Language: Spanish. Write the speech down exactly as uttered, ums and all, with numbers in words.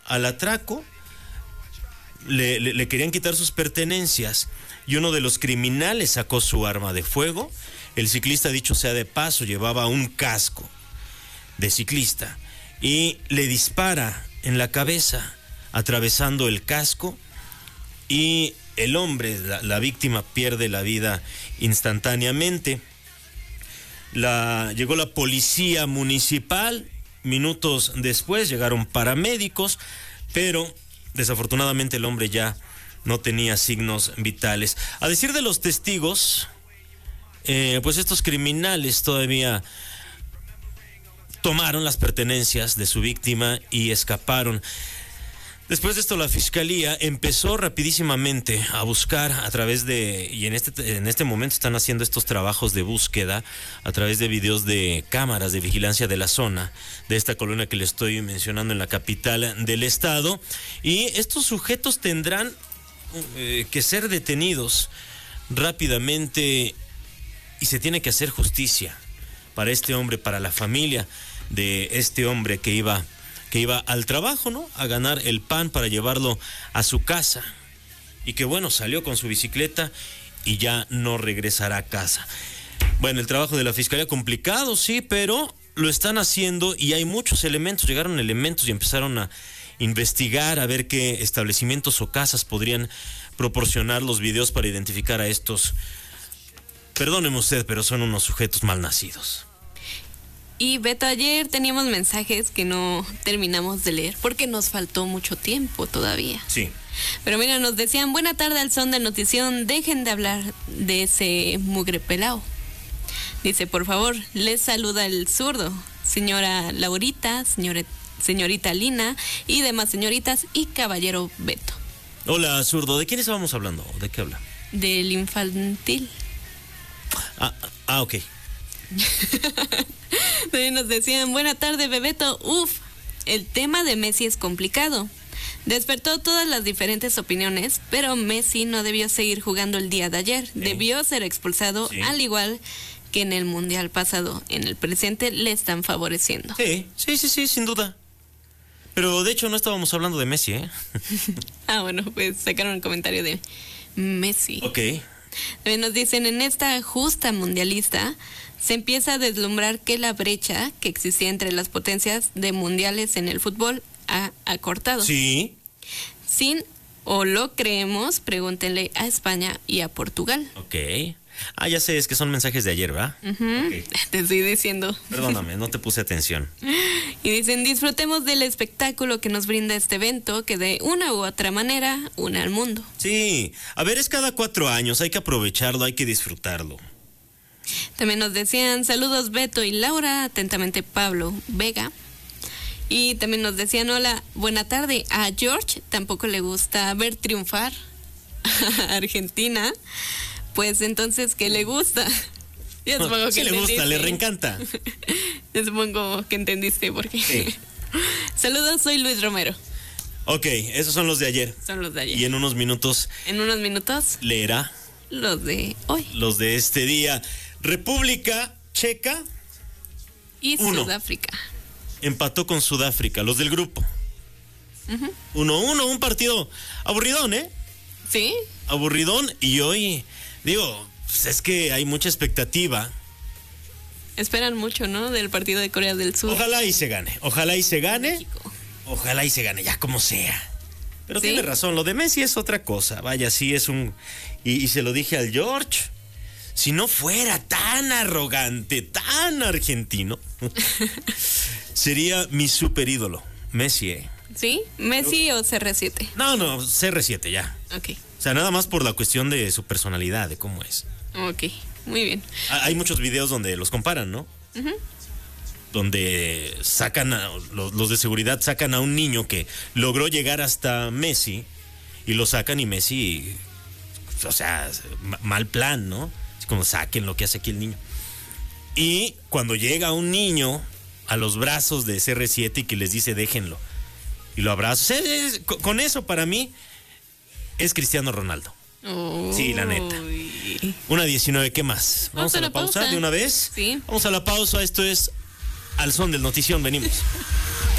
al atraco, le, le, le querían quitar sus pertenencias y uno de los criminales sacó su arma de fuego. El ciclista, dicho sea de paso, llevaba un casco de ciclista y le dispara en la cabeza, atravesando el casco, y el hombre, la, la víctima, pierde la vida instantáneamente. La, llegó la policía municipal, minutos después llegaron paramédicos, pero desafortunadamente el hombre ya no tenía signos vitales. A decir de los testigos, eh, pues estos criminales todavía tomaron las pertenencias de su víctima y escaparon. Después de esto, la fiscalía empezó rapidísimamente a buscar a través de, y en este, en este momento están haciendo estos trabajos de búsqueda a través de videos de cámaras de vigilancia de la zona, de esta colonia que le estoy mencionando en la capital del estado, y estos sujetos tendrán eh, que ser detenidos rápidamente y se tiene que hacer justicia para este hombre, para la familia de este hombre que iba que iba al trabajo, ¿no? A ganar el pan para llevarlo a su casa. Y que bueno, salió con su bicicleta y ya no regresará a casa. Bueno, el trabajo de la fiscalía complicado, sí, pero lo están haciendo y hay muchos elementos. Llegaron elementos y empezaron a investigar, a ver qué establecimientos o casas podrían proporcionar los videos para identificar a estos, perdóneme usted, pero son unos sujetos malnacidos. Y Beto, ayer teníamos mensajes que no terminamos de leer porque nos faltó mucho tiempo todavía. Sí. Pero mira, nos decían, buena tarde al son de notición, dejen de hablar de ese mugre pelao. Dice, por favor, les saluda el zurdo, señora Laurita, señora, señorita Lina y demás señoritas y caballero Beto. Hola, zurdo, ¿de quién estábamos hablando? ¿De qué habla? Del infantil. Ah, ah ok. También nos decían, buena tarde, Bebeto. Uf, el tema de Messi es complicado. Despertó todas las diferentes opiniones, pero Messi no debió seguir jugando el día de ayer. Sí. Debió ser expulsado, sí, al igual que en el Mundial pasado. En el presente le están favoreciendo. Sí, sí, sí, sí, sin duda. Pero de hecho no estábamos hablando de Messi, ¿eh? Ah, bueno, pues sacaron el comentario de Messi. Ok. También nos dicen, en esta justa mundialista se empieza a deslumbrar que la brecha que existía entre las potencias de mundiales en el fútbol ha acortado. Sí. Sin o lo creemos, pregúntenle a España y a Portugal. Ok. Ah, ya sé, es que son mensajes de ayer, ¿verdad? Uh-huh. Okay. Te estoy diciendo. Perdóname, no te puse atención. Y dicen, disfrutemos del espectáculo que nos brinda este evento, que de una u otra manera une al mundo. Sí, a ver, es cada cuatro años, hay que aprovecharlo, hay que disfrutarlo. También nos decían, saludos Beto y Laura, atentamente Pablo Vega. Y también nos decían, hola, buena tarde. A George tampoco le gusta ver triunfar a Argentina. Pues entonces, ¿qué le gusta? Yo supongo que sí le gusta, le reencanta. Yo supongo que entendiste por qué. Sí. Saludos, soy Luis Romero. Ok, esos son los de ayer. Son los de ayer. Y en unos minutos... En unos minutos... leerá... los de hoy. Los de este día. República Checa... y uno. Sudáfrica. Empató con Sudáfrica, los del grupo. Uh-huh. uno uno, un partido aburridón, ¿eh? Sí. Aburridón, y hoy... Digo, pues es que hay mucha expectativa. Esperan mucho, ¿no? Del partido de Corea del Sur. Ojalá y se gane, ojalá y se gane. México. Ojalá y se gane, ya como sea. Pero ¿sí? Tiene razón, lo de Messi es otra cosa. Vaya, sí es un... Y, y se lo dije al George. Si no fuera tan arrogante, tan argentino, sería mi super ídolo, Messi, ¿eh? ¿Sí? ¿Messi o C R siete? No, no, C R siete ya. Ok. O sea, nada más por la cuestión de su personalidad, de cómo es. Ok, muy bien. Hay muchos videos donde los comparan, ¿no? Uh-huh. Donde sacan, a, los, los de seguridad sacan a un niño que logró llegar hasta Messi y lo sacan y Messi, o sea, mal plan, ¿no? Es como saquen lo que hace aquí el niño. Y cuando llega un niño a los brazos de C R siete y que les dice déjenlo y lo abraza, con eso para mí es Cristiano Ronaldo. Oh. Sí, la neta. Una diecinueve, ¿qué más? ¿Vamos a la pausa de una vez? Sí. Vamos a la pausa, esto es Al Son del Notición, venimos.